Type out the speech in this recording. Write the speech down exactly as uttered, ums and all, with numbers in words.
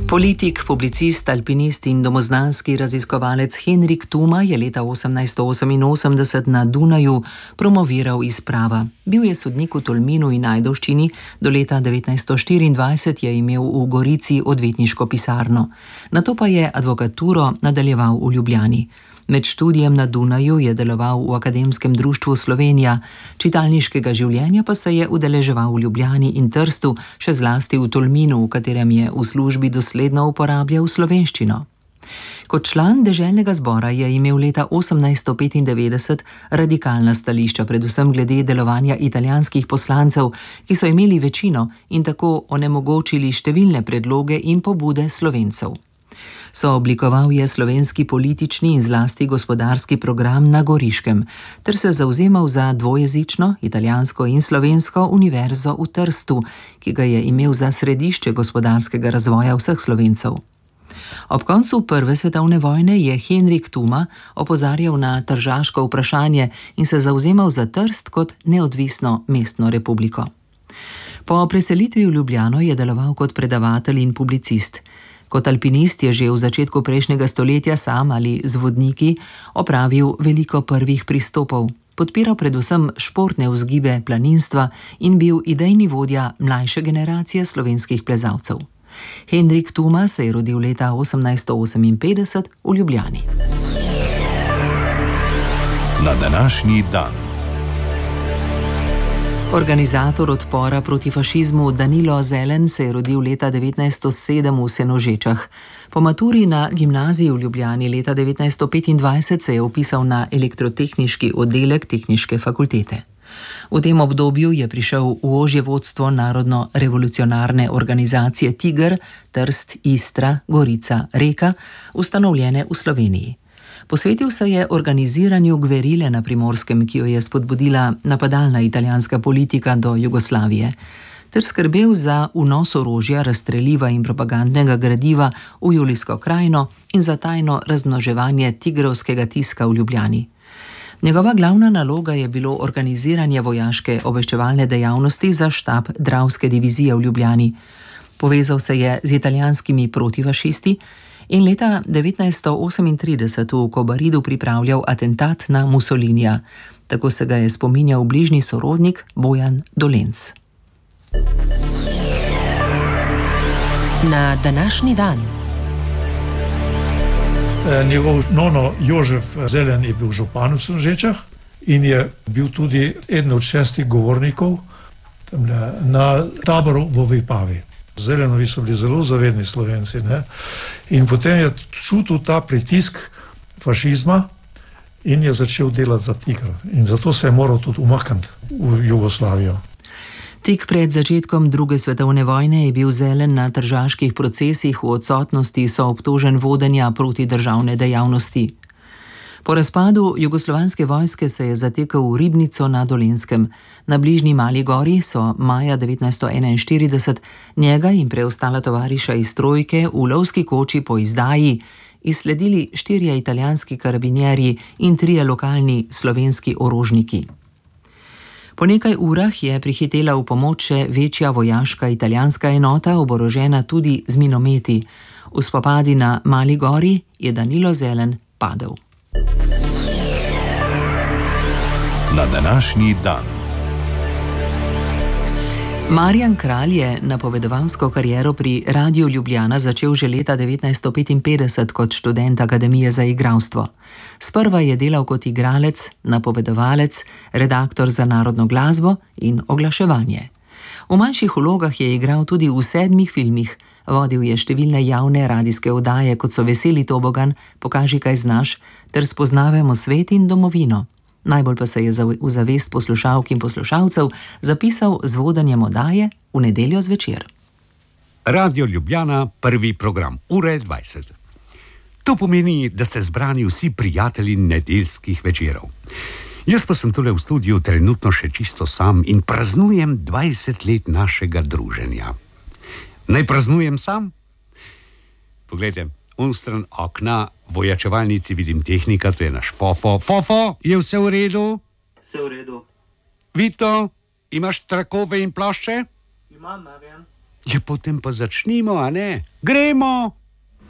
Politik, publicist, alpinist in domoznanski raziskovalec Henrik Thuma je leta osemnajststo oseminosemdeset na Dunaju promoviral izprava. Bil je sodnik v Tolminu in Ajdovščini, do leta devetnajststo štiriindvajset je imel v Gorici odvetniško pisarno. Nato pa je advokaturo nadaljeval v Ljubljani. Med študijem na Dunaju je deloval v Akademskem društvu Slovenija, čitalniškega življenja pa se je udeleževal v Ljubljani in Trstu, še zlasti v Tolminu, v katerem je v službi dosledno uporabljal slovenščino. Kot član deželnega zbora je imel leta osemnajststo petindevetdeset radikalna stališča, predvsem glede delovanja italijanskih poslancev, ki so imeli večino in tako onemogočili številne predloge in pobude Slovencev. Sooblikoval je slovenski politični in zlasti gospodarski program na Goriškem, ter se zavzemal za dvojezično, italijansko in slovensko univerzo v Trstu, ki ga je imel za središče gospodarskega razvoja vseh Slovencev. Ob koncu prve svetovne vojne je Henrik Thuma opozarjal na tržaško vprašanje in se zavzemal za Trst kot neodvisno mestno republiko. Po preselitvi v Ljubljano je deloval kot predavatelj in publicist. Kot alpinist je že v začetku prejšnjega stoletja sam ali z vodniki opravil veliko prvih pristopov, podpiral predvsem športne vzgibe planinstva in bil idejni vodja mlajše generacije slovenskih plezalcev. Henrik Thuma se je rodil leta osemnajststo oseminpetdeset v Ljubljani. Na današnji dan. Organizator odpora proti fašizmu Danilo Zelen se je rodil leta devetnajststo sedem v Senožečah. Po maturi na gimnaziji v Ljubljani leta devetnajststo petindvajset se je vpisal na elektrotehniški oddelek Tehniške fakultete. V tem obdobju je prišel v ožje vodstvo narodno-revolucionarne organizacije Tiger, Trst, Istra, Gorica, Reka, ustanovljene v Sloveniji. Posvetil se je organiziranju gverile na Primorskem, ki jo je spodbudila napadalna italijanska politika do Jugoslavije, ter skrbel za vnos orožja, razstreliva in propagandnega gradiva v Julijsko krajino in za tajno razmnoževanje tigrovskega tiska v Ljubljani. Njegova glavna naloga je bilo organiziranje vojaške obveščevalne dejavnosti za štab Dravske divizije v Ljubljani. Povezal se je z italijanskimi protifašisti in leta devetnajststo osemintrideset v Kobaridu pripravljal atentat na Mussolinija. Tako se ga je spominjal bližnji sorodnik Bojan Dolenc. Na današnji dan. Njegov nono Jožef Zelen je bil župan v Senožečah in je bil tudi eden od šestih govornikov na taboru v Vipavi. Zelenovi so bili zelo zavedni Slovenci, ne? In potem je čutil ta pritisk fašizma in je začel delati za Tiger. In zato se je moral tudi umakniti v Jugoslavijo. Tik pred začetkom druge svetovne vojne je bil Zelen na tržaških procesih v odsotnosti soobtožen vodenja protidržavne dejavnosti. Po razpadu jugoslovanske vojske se je zatekel v Ribnico na Dolenjskem. Na bližnji Mali gori so maja devetnajststo enainštirideset njega in preostala tovariša iz trojke v lovski koči po izdaji izsledili štirje italijanski karabinjerji in trije lokalni slovenski orožniki. Po nekaj urah je prihitela v pomoč še večja vojaška italijanska enota, oborožena tudi z minometi. V spopadi na Mali gori je Danilo Zelen padel. Na današnji dan. Marjan Kralj je napovedovalsko kariero pri Radiu Ljubljana začel že leta devetnajststo petinpetdeset kot študent Akademije za igralstvo. Sprva je delal kot igralec, napovedovalec, redaktor za narodno glasbo in oglaševanje. V manjših vlogah je igral tudi v sedmih filmih, vodil je številne javne radijske oddaje, kot so Veseli tobogan, Pokaži, kaj znaš, ter Spoznavamo svet in domovino. Najbolj pa se je v zavest poslušalk in poslušalcev zapisal z vodenjem oddaje V nedeljo zvečer. Radio Ljubljana, prvi program, ura dvajset. To pomeni, da ste zbrani vsi prijatelji nedeljskih večerov. Jaz pa sem tule v studiu trenutno še čisto sam in praznujem dvajset let našega druženja. Naj praznujem sam? Poglejte, unstran okna v ojačevalnici vidim tehnika, to je naš Fofo. Fofo, je vse v redu? Vse v redu. Vito, imaš trakove in plašče? Imam, Marjan. Ja, potem pa začnimo, a ne? Gremo!